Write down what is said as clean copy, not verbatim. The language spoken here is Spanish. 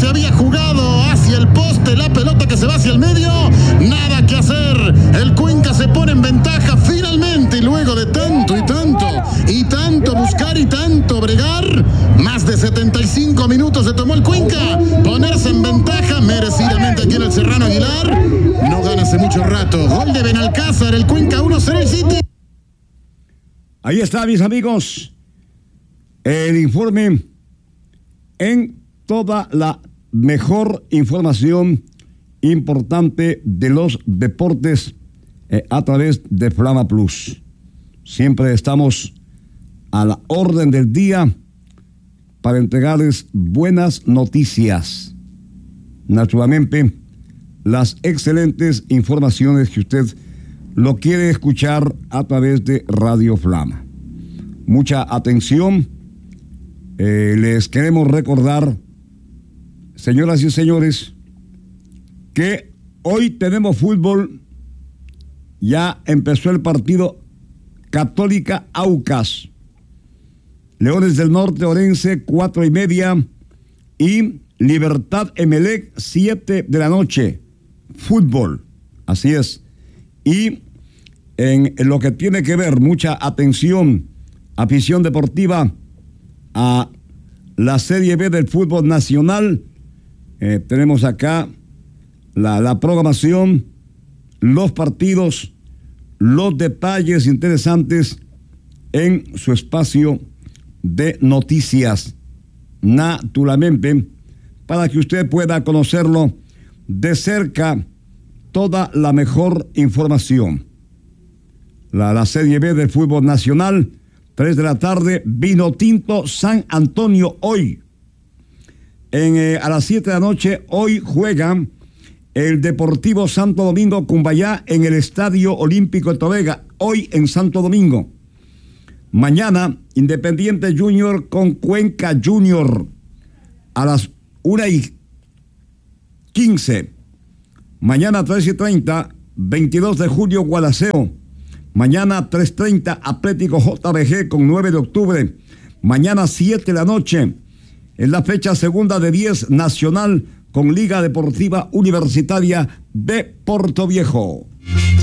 se había jugado hacia el poste, la pelota que se va hacia el medio, nada que hacer. El Cuenca se pone en ventaja finalmente, y luego de tanto buscar y tanto bregar, más de 75 minutos se tomó el Cuenca ponerse en ventaja merecidamente aquí en el Serrano Aguilar. No gana hace mucho rato. Gol de Benalcázar, el Cuenca 1-0 el City. Ahí está, mis amigos, el informe en toda la mejor información importante de los deportes a través de Flama Plus. Siempre estamos a la orden del día para entregarles buenas noticias. Naturalmente, las excelentes informaciones que usted lo quiere escuchar a través de Radio Flama. Mucha atención. Les queremos recordar, señoras y señores, que hoy tenemos fútbol. Ya empezó el partido Católica Aucas. Leones del Norte Orense 4:30 y Libertad Emelec 7 de la noche. Fútbol, así es. Y en lo que tiene que ver, mucha atención, afición deportiva, a la Serie B del fútbol nacional. Tenemos acá la programación, los partidos, los detalles interesantes en su espacio de noticias, naturalmente, para que usted pueda conocerlo de cerca, toda la mejor información. La Serie B del fútbol nacional, 3 de la tarde, Vino Tinto San Antonio hoy. A las 7 de la noche, hoy juegan el Deportivo Santo Domingo Cumbayá en el Estadio Olímpico de Tobega, hoy en Santo Domingo. Mañana, Independiente Junior con Cuenca Junior a las 1:15. Mañana 3:30, 22 de julio, Gualaceo. Mañana 3:30, Atlético JBG con 9 de octubre. Mañana 7 de la noche, en la fecha segunda de 10, Nacional con Liga Deportiva Universitaria de Portoviejo.